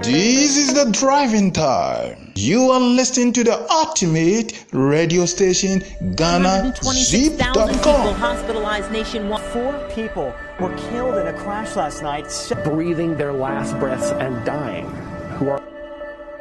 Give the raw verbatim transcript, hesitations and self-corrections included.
This is the driving time. You are listening to the ultimate radio station, Ghana Zip dot com. People hospitalized nationwide. Four people were killed in a crash last night, breathing their last breaths and dying, who are